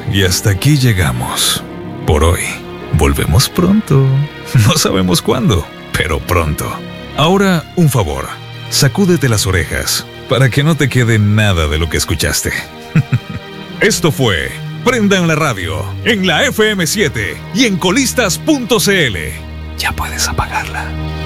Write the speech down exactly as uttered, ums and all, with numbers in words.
y hasta aquí llegamos. Por hoy. Volvemos pronto. No sabemos cuándo, pero pronto. Ahora, un favor. Sacúdete las orejas para que no te quede nada de lo que escuchaste. Esto fue Prendan la Radio en la F M siete y en colistas punto c l. Ya puedes apagarla.